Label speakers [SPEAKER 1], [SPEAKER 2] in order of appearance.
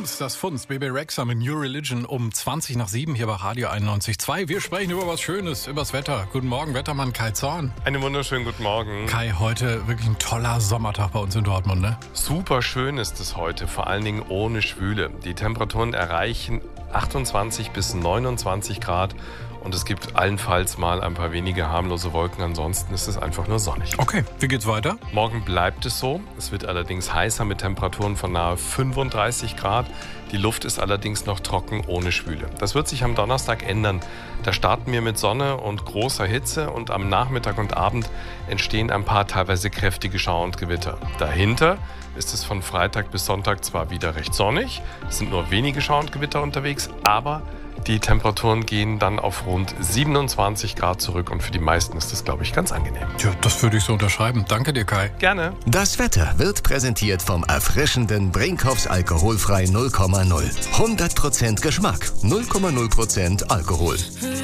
[SPEAKER 1] jetzt das Funz, Bebe Rexha mit New Religion um 20 nach 7 hier bei Radio 91.2. Wir sprechen über was Schönes, übers Wetter. Guten Morgen, Wettermann Kai Zorn.
[SPEAKER 2] Einen wunderschönen guten Morgen.
[SPEAKER 1] Kai, heute wirklich ein toller Sommertag bei uns in Dortmund, ne?
[SPEAKER 2] Super schön ist es heute, vor allen Dingen ohne Schwüle. Die Temperaturen erreichen 28 bis 29 Grad. Und es gibt allenfalls mal ein paar wenige harmlose Wolken, ansonsten ist es einfach nur sonnig.
[SPEAKER 1] Okay, wie geht's weiter?
[SPEAKER 2] Morgen bleibt es so. Es wird allerdings heißer mit Temperaturen von nahe 35 Grad. Die Luft ist allerdings noch trocken ohne Schwüle. Das wird sich am Donnerstag ändern. Da starten wir mit Sonne und großer Hitze und am Nachmittag und Abend entstehen ein paar teilweise kräftige Schauer und Gewitter. Dahinter ist es von Freitag bis Sonntag zwar wieder recht sonnig, es sind nur wenige Schauer und Gewitter unterwegs, aber die Temperaturen gehen dann auf rund 27 Grad zurück und für die meisten ist das, glaube ich, ganz angenehm.
[SPEAKER 1] Ja, das würde ich so unterschreiben. Danke dir, Kai.
[SPEAKER 2] Gerne.
[SPEAKER 3] Das Wetter wird präsentiert vom erfrischenden Brinkhoffs Alkoholfrei 0,0. 100% Geschmack, 0,0% Alkohol.